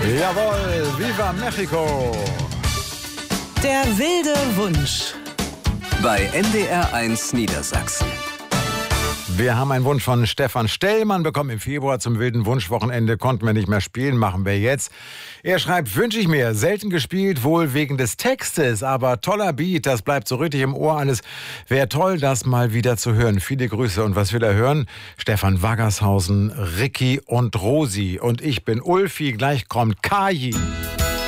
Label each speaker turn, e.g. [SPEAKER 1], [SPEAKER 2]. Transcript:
[SPEAKER 1] Jawohl, Viva Mexico!
[SPEAKER 2] Der wilde Wunsch.
[SPEAKER 3] Bei NDR1 Niedersachsen.
[SPEAKER 1] Wir haben einen Wunsch von Stefan Stellmann bekommen im Februar zum wilden Wunschwochenende. Konnten wir nicht mehr spielen, machen wir jetzt. Er schreibt, wünsche ich mir, selten gespielt, wohl wegen des Textes, aber toller Beat, das bleibt so richtig im Ohr eines. Wäre toll, das mal wieder zu hören. Viele Grüße. Und was wir da hören? Stefan Waggershausen, Ricky und Rosi. Und ich bin Ulfi, gleich kommt Kaji.